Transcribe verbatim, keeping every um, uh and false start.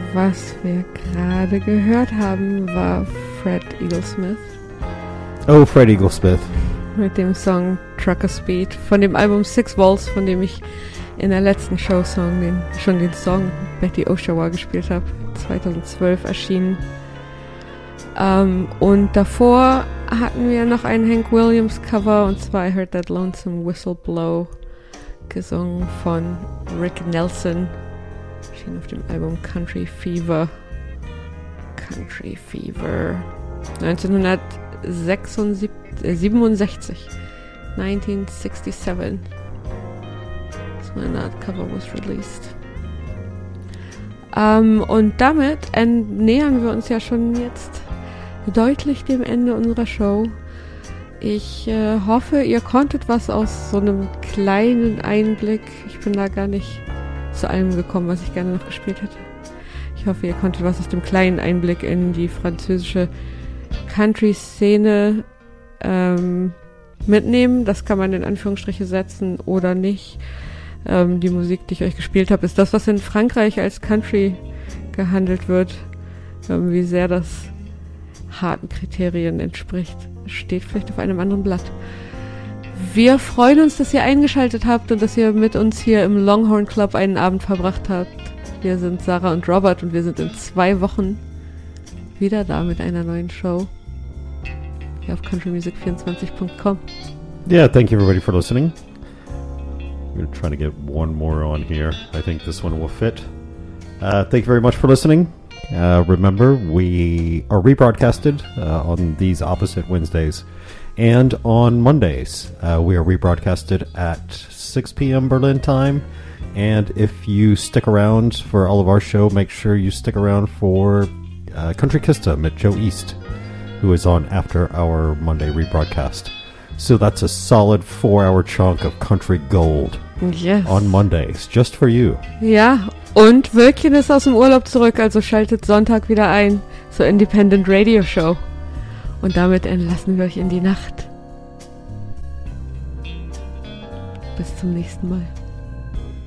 Was wir gerade gehört haben, war Fred Eaglesmith. Oh, Fred Eaglesmith. Mit dem Song Trucker Speed von dem Album Six Walls, von dem ich in der letzten Show-Song den, schon den Song Betty Oshawa gespielt habe. zweitausendzwölf erschienen. Ähm, und davor hatten wir noch ein Hank Williams Cover, und zwar I Heard That Lonesome Whistle Blow, gesungen von Rick Nelson. Erschien auf dem Album Country Fever. Country Fever. neunzehnhundertsiebenundsechzig. nineteen sixty-seven. That's when that cover was released. Ähm, und damit äh, nähern wir uns ja schon jetzt deutlich dem Ende unserer Show. Ich äh, hoffe, ihr konntet was aus so einem kleinen Einblick. Ich bin da gar nicht zu allem gekommen, was ich gerne noch gespielt hätte. Ich hoffe, ihr konntet was aus dem kleinen Einblick in die französische Country-Szene ähm, mitnehmen. Das kann man in Anführungsstriche setzen oder nicht. Ähm, die Musik, die ich euch gespielt habe, ist das, was in Frankreich als Country gehandelt wird. Ähm, wie sehr das harten Kriterien entspricht, steht vielleicht auf einem anderen Blatt. Wir freuen uns, dass ihr eingeschaltet habt und dass ihr mit uns hier im Longhorn Club einen Abend verbracht habt. Wir sind Sarah und Robert und wir sind in zwei Wochen wieder da mit einer neuen Show hier auf country music vierundzwanzig punkt com. Yeah, thank you everybody for listening. I'm going to try to get one more on here. I think this one will fit. Uh, thank you very much for listening. Uh, remember, we are rebroadcasted uh, on these opposite Wednesdays. And on Mondays, uh, we are rebroadcasted at six p.m. Berlin time. And if you stick around for all of our show, make sure you stick around for uh, Country Custom at Joe East, who is on after our Monday rebroadcast. So that's a solid four-hour chunk of country gold. Yes. On Mondays, just for you. Ja, und Wölkchen ist aus dem Urlaub zurück, also schaltet Sonntag wieder ein zur Independent Radio Show. Und damit entlassen wir euch in die Nacht. Bis zum nächsten Mal.